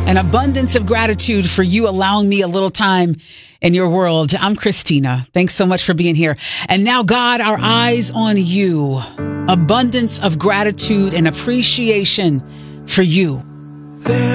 An abundance of gratitude for you allowing me a little time in your world. I'm Christina. Thanks so much for being here. And now, God, our eyes on you. Abundance of gratitude and appreciation for you.